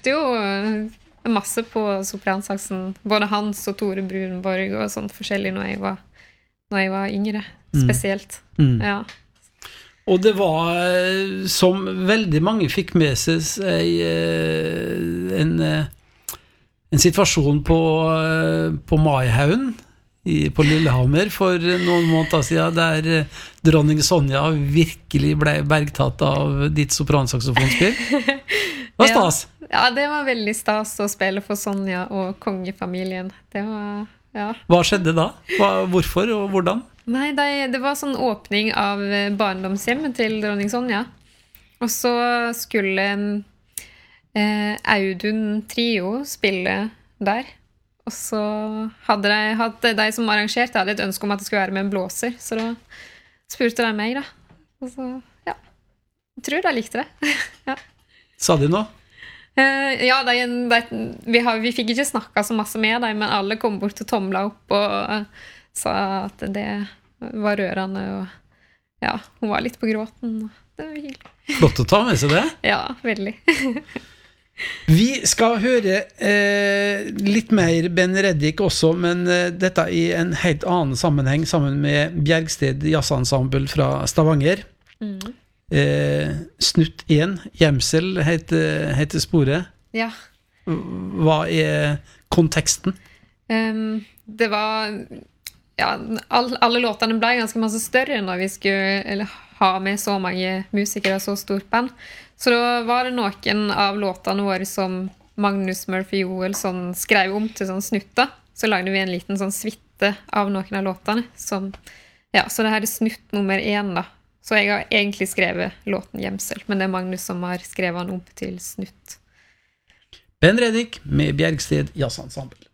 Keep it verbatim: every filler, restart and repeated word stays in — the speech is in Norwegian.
spilte jo masse på sopransaksen, både Hans og Tore Brunborg og sånt forskjellig når jeg var, når jeg var yngre, spesielt. Mm. Mm. Ja. Og det var, som veldig mange fikk med seg, en, en situasjon på, på Maihaugen på Lillehammer for noen måneder siden, der dronning Sonja virkelig ble bergtatt av ditt sopransaxofonspill. Hva stas? Ja, ja, det var veldig stas å spille for Sonja og kongefamilien. Det var, ja. Hva skjedde da? Hva, hvorfor og hvordan? Nei, det, det var sånn åpning av barndomshjemmet til dronning Sonja. Og så skulle eh, Audun Trio spille der. Og så hadde de, hadde de som arrangerte hadde et ønske om at det skulle være med en blåser. Så da spurte de meg da. Og så, ja. Jeg tror de likte det. Ja. Sa de noe? Eh, ja, de, de, vi, har, vi fikk ikke snakket så masse med dem, men alle kom bort og tomlet opp og sa at det var rørende, og ja, hun var litt på gråten, og det var hyggelig. Flott å ta med seg det. Ja, veldig. Vi skal høre eh, litt mer Ben Reddik også, men eh, dette i en helt annen sammenheng, sammen med Bjergsted Jazzensemble fra Stavanger. Mm. Eh, Snutt én, Gjemsel heter, heter sporet. Ja. Hva er konteksten? Um, det var... Ja, all, alle låtene ble ganske masse større når vi skulle eller, ha med så mange musikere og så stort band. Så da var det noen av låtene våre som Magnus Murphy Joelsson skrev om til sånn snutter. Så lagde vi en liten sånn svitte av noen av låtene. Som, ja, så det her er snutt nummer én da. Så jeg har egentlig skrevet låten Gjemsel, men det er Magnus som har skrevet den om til snutt. Ben Reddik med Bjergsted Jazzensemble.